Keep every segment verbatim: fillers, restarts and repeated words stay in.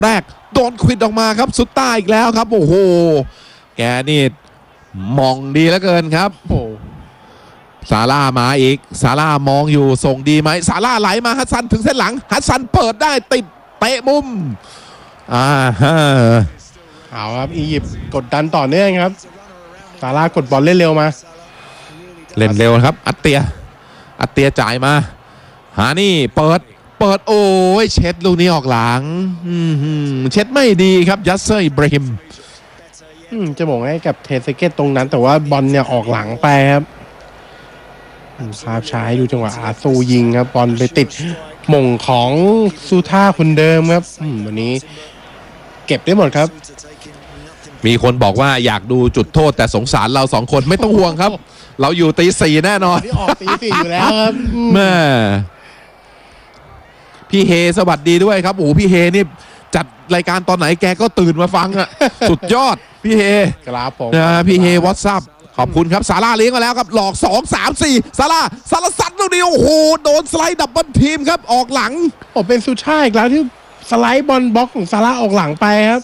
แรกโดนควิดออกมาครับสุดต้าอีกแล้วครับโอ้โหแกนี่มองดีเหลือเกินครับโอ้ซาร่ามาอีกซาร่ามองอยู่ส่งดีไหมซาร่าไหลมาฮัสซันถึงเส้นหลังฮัสซันเปิดได้ติดเตะมุมอ่าฮะเอาครับอียิปต์กดดันต่อเนื่องครับซาร่ากดบอลเล่นเร็วมาเล่นเร็วครับอัตเตียอัตเตียจ่ายมาหานี่เปิดเปิดโอ้ยเช็ดลูกนี้ออกหลังเช็ดไม่ดีครับยัสเซอร์อิบราฮิมจะบอกให้กับเทสเกตตรงนั้นแต่ว่าบอลเนี่ยออกหลังไปครับภาพช้าดูจังหวะอาซูยิงครับบอลไปติดหม่งของซูท่าคนเดิมครับวันนี้เก็บได้หมดครับมีคนบอกว่าอยากดูจุดโทษแต่สงสารเราสองคนไม่ต้องห่วงครับเราอยู่ตีสี่แน่นอนที่ออกตีสี่อยู่แล้วครับแม่พี่เฮสวัสดีด้วยครับโอ้พี่เฮนี่จัดรายการตอนไหนแกก็ตื่นมาฟังอ่ะสุดยอดพี่เฮครับผมนะพี่เฮวอทซัพขอบคุณครับซาร่าเลี้ยงมาแล้วครับหลอกสองสามสี่ซาร่าซาร่าซัดลูกนี้โอ้โหโดนสไลด์ดับเบิลทีมครับออกหลังโอ้เป็นซูช่าอีกแล้วที่สไลด์บอลบล็อกของซาร่าออกหลังไปครับ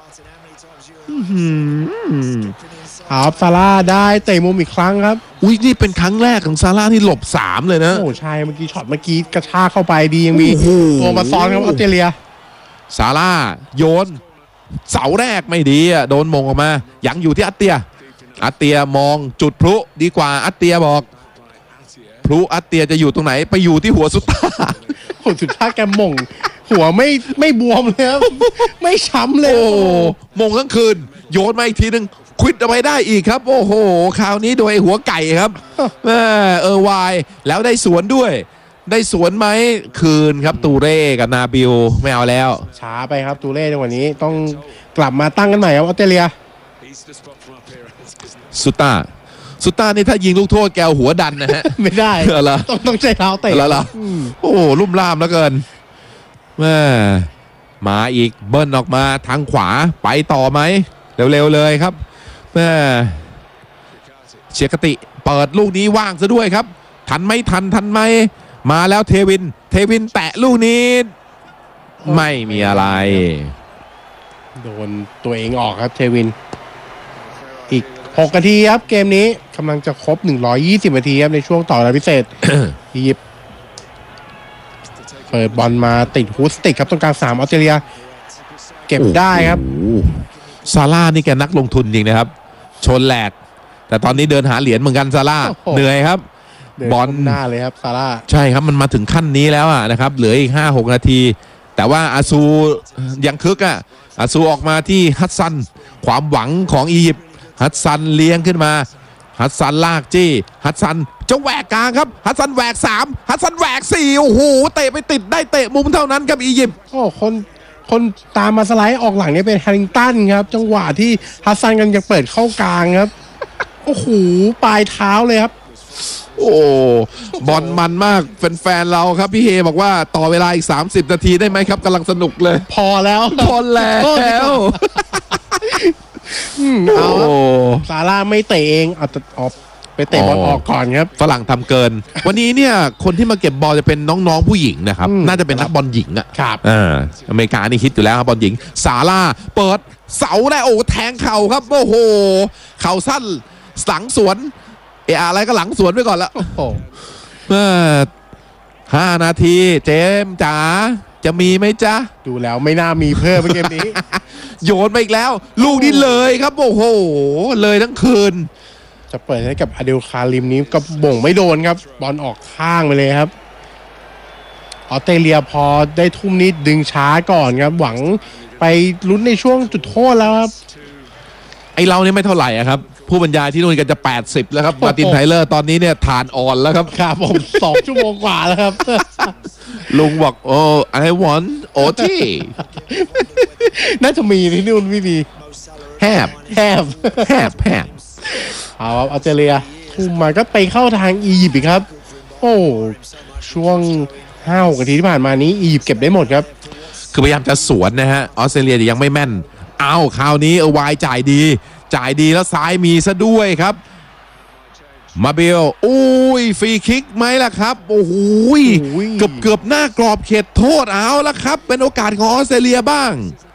ครับซาร่าได้เตะมุมอีกครั้งครับอุ้ยนี่เป็นครั้งแรกของซาร่าที่หลบสามเลยนะโอ้ใช่เมื่อกี้ช็อตเมื่อกี้กระชากเข้าไปดียังมีตัวมาซ้อนครับออสเตรเลียซาร่าโยนเสาแรกไม่ดีอ่ะโดนมงออกมายังอยู่ที่อัตเตียอัตเตียมองจุดพลุดีกว่าอัตเตียบอกพลุอัตเตียจะอยู่ตรงไหนไปอยู่ที่หัวสุดท้าหัวสุดท้าแกมงหัวไม่ไม่บวมเลยครับไม่ช้ำเลยโอ้มงทั้งคืนโยนมาอีกทีนึงควิดเอาไปได้อีกครับโอ้โหคราวนี้โดยหัวไก่ครับเออเออวายแล้วได้สวนด้วยได้สวนไหมคืนครับตูเร่กับนาบิลไม่เอาแล้วช้าไปครับตูเร่ในวันนี้ต้องกลับมาตั้งกันใหม่ครับออสเตรเลียสุต้าสุต้านี่ถ้ายิงลูกโทษแกวหัวดันนะฮะไม่ได้ต้องต้องใช้เท้าเตะแล้วล่ะโอ้ลุ่มล่ามแล้วเกินแม่มาอีกเบิ้ลออกมาทางขวาไปต่อไหมเร็วๆเลยครับแม่เชียกติเปิดลูกนี้ว่างซะด้วยครับทันไม่ทันทันไหมมาแล้วเทวินเทวินแตะลูกนี้ไม่มีอะไรโดนตัวเองออกครับเทวินอีกหกนาทีครับเกมนี้กำลังจะครบหนึ่งร้อยยี่สิบนาทีครับในช่วงต่อเวลาพิเศษ อียิปต์เปิดบอลมาติดฮูสติกครับตรงกลางสามออสเตรเลียเก็บได้ครับซาร่านี่แกนักลงทุนจริงนะครับชนแหลกแต่ตอนนี้เดินหาเหรียญเหมือนกันซาร่าเหนื่อยครับบอลหน้าเลยครับซาร่าใช่ครับมันมาถึงขั้นนี้แล้วอ่ะนะครับเหลืออีก ห้าหก นาทีแต่ว่าอาซูยังคึกอ่ะอาซูออกมาที่ฮัสซันความหวังของอียิปต์ฮัสซันเลี้ยงขึ้นมาฮัสซันลากจี้ฮัสซันจะแหวกกลางครับฮัสซันแหวกสามฮัสซันแหวกสี่โอ้โหเตะไปติดได้เตะมุมเท่านั้นครับอียิปต์โอ้คนคนตามมาสไลด์ออกหลังนี่เป็นแฮร์ริงตันครับจังหวะที่ฮัสซันกันยังเปิดเข้ากลางครับโอ้โหปลายเท้าเลยครับโอ้บอลมันมากแฟนๆเราครับพี่เฮบอกว่าต่อเวลาอีกสามสิบนาทีได้ไหมครับกำลังสนุกเลยพอแล้วพอแล้วเอาซาร่าไม่เตะเองเอาออกไปเตะบอลออกก่อนครับฝรั่งทำเกินวันนี้เนี่ยคนที่มาเก็บบอลจะเป็นน้องๆผู้หญิงนะครับน่าจะเป็นนักบอลหญิงอ่ะครับอ่าอเมริกานี่ฮิตอยู่แล้วครับบอลหญิงซาร่าเปิดเสาได้โอ้แทงเข่าครับโอ้โหเข่าสั้นหลังสวนเอออะไรก็หลังสวนไปก่อนละเมื่อห้านาทีเจมจ๋าจะมีไหมจ๊ะดูแล้วไม่น่ามีเพิ่มเกมนี้โยนไปอีกแล้วลูกนี้เลยครับโอ้โหเลยทั้งคืนจะเปิดให้กับอเดลคาริมนี้ก็บ่งไม่โดนครับบอลออกข้างไปเลยครับออสเตรเลียพอได้ทุ่มนี้ดึงช้าก่อนครับหวังไปลุ้นในช่วงจุดโทษแล้วครับไอเราเนี่ยไม่เท่าไหร่ครับผู้บรรยายที่นู่นกันจะแปดสิบแล้วครับมาร์ตินไทเลอร์ตอนนี้เนี่ยฐานอ่อนแล้วครับครับผมสองชั่วโมงกว่าแล้วครับลุงบอกโอ้ I want โอทีน่าจะมีที่นู่นไม่มีแฮบแฮบแฮบแฮบเอาออสเตรเลียทุ่มมาก็ไปเข้าทางอียิปต์อีกครับโอ้ช่วงห้าหกนาทีที่ผ่านมานี้อียิปต์เก็บได้หมดครับคือพยายามจะสวนนะฮะออสเตรเลียยังไม่แม่นเอาคราวนี้เออวายจ่ายดีจ่ายดีแล้วซ้ายมีซะด้วยครับมาเบลอุ้ยฟรีคิกไหมล่ะครับโอ้โหเกือบเกือบหน้ากรอบเขตโทษเอาละครับเป็นโอกาสของออสเตรเลียบ้าง